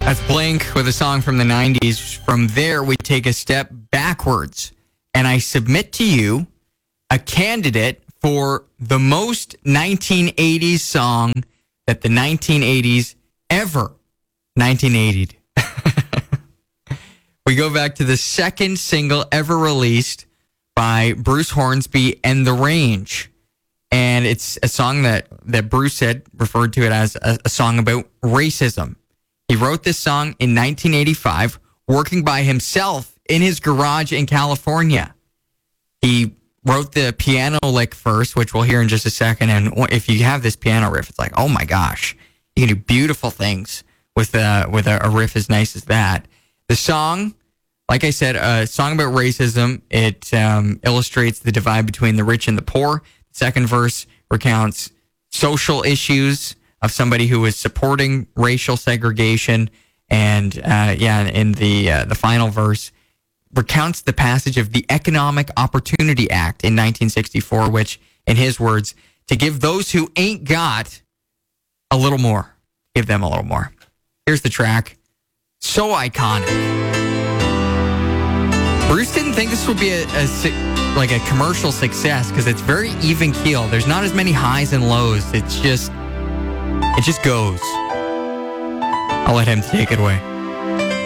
That's Blink with a song from the 90s. From there, we take a step backwards. And I submit to you a candidate for the most 1980s song that the 1980s ever 1980'd. We go back to the second single ever released by Bruce Hornsby and The Range. And it's a song that Bruce referred to it as a song about racism. He wrote this song in 1985, working by himself in his garage in California. He wrote the piano lick first, which we'll hear in just a second. And if you have this piano riff, it's like, oh my gosh, you can do beautiful things with a riff as nice as that. The song, like I said, a song about racism. It illustrates the divide between the rich and the poor. The second verse recounts social issues of somebody who is supporting racial segregation. And in the final verse, recounts the passage of the Economic Opportunity Act in 1964, which, in his words, to give those who ain't got a little more, give them a little more. Here's the track. So iconic. Bruce didn't think this would be a commercial success because it's very even keel. There's not as many highs and lows. It just goes. I'll let him take it away.